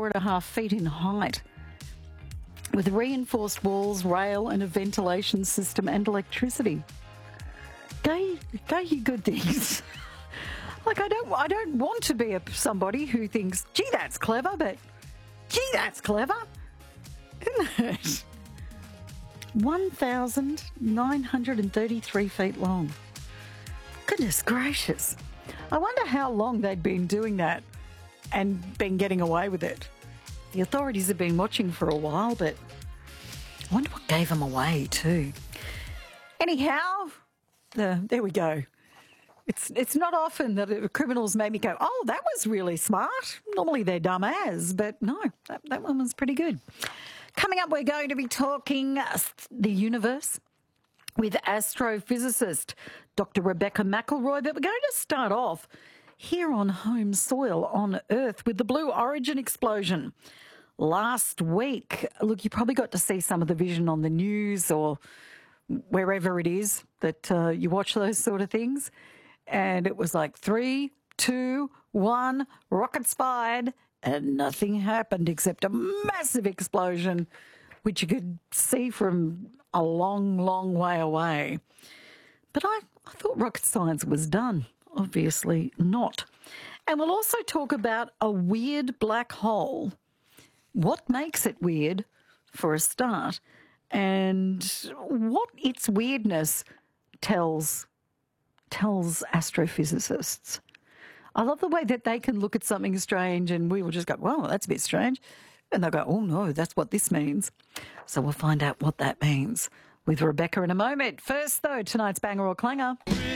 4.5 feet in height, with reinforced walls, rail, and a ventilation system and electricity. Go you good things. Like, I don't want to be somebody who thinks, gee, that's clever, but gee, that's clever, isn't it? 1,933 feet long. Goodness gracious. I wonder how long they'd been doing that and been getting away with it. The authorities have been watching for a while, but I wonder what gave them away too. Anyhow, there we go. It's not often that criminals make me go, oh, that was really smart. Normally they're dumb as, but no, that one was pretty good. Coming up, we're going to be talking the universe with astrophysicist Dr. Rebecca McElroy, but we're going to start off here on home soil on Earth with the Blue Origin explosion. Last week, look, you probably got to see some of the vision on the news or wherever it is that you watch those sort of things. And it was like 3, 2, 1, rockets fired, and nothing happened except a massive explosion, which you could see from a long, long way away. But I thought rocket science was done. Obviously not. And we'll also talk about a weird black hole. What makes it weird, for a start, and what its weirdness tells astrophysicists. I love the way that they can look at something strange and we will just go, well, that's a bit strange. And they'll go, oh, no, that's what this means. So we'll find out what that means with Rebecca in a moment. First, though, tonight's Banger or Clanger.